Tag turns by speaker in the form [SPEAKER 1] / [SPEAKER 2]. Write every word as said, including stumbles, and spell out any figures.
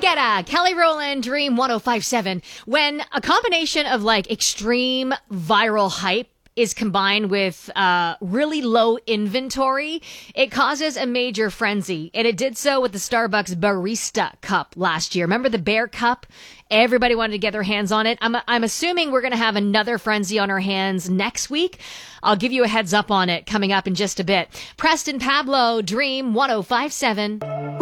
[SPEAKER 1] Guetta, Kelly Rowland, Dream one oh five point seven. When a combination of like extreme viral hype is combined with uh, really low inventory, it causes a major frenzy. And it did so with the Starbucks Barista Cup last year. Remember the Bear Cup? Everybody wanted to get their hands on it. I'm, I'm assuming we're going to have another frenzy on our hands next week. I'll give you a heads up on it coming up in just a bit. Preston Pablo, Dream one oh five point seven.